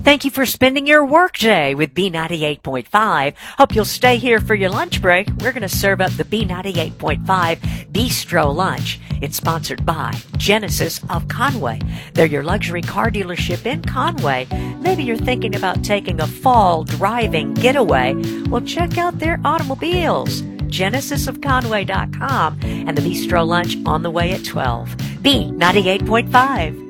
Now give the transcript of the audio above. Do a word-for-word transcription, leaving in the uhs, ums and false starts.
Thank you for spending your workday with B ninety-eight point five. Hope you'll stay here for your lunch break. We're going to serve up the B ninety-eight point five Bistro Lunch. It's sponsored by Genesis of Conway. They're your luxury car dealership in Conway. Maybe you're thinking about taking a fall driving getaway. Well, check out their automobiles. genesis of conway dot com and the Bistro Lunch on the way at twelve. B ninety-eight point five.